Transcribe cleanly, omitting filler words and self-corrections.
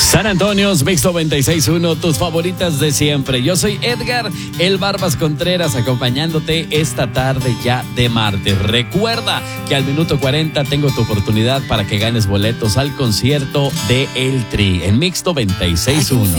San Antonio's Mix 96.1, tus favoritas de siempre. Yo soy Edgar, el Barbas Contreras, acompañándote esta tarde ya de martes. Recuerda que al minuto 40 tengo tu oportunidad para que ganes boletos al concierto de El Tri en Mix 96.1.